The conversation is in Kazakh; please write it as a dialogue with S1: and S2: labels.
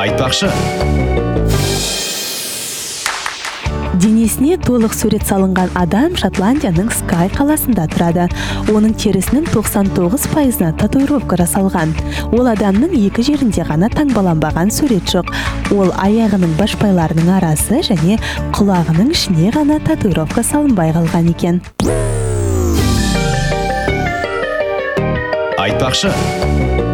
S1: Айтпақшы.
S2: Денесіне толық сурет салынған адам Шотландияның Скай қаласында тұрады. Оның терісінің 99%-на татуировка жасалған. Ол адамның екі жерінде ғана таңбаланбаған сурет жоқ. Ол аяғының башпайларының арасы және құлағының ішіне ғана татуировка салынбай қалған екен.
S1: Айтпақшы.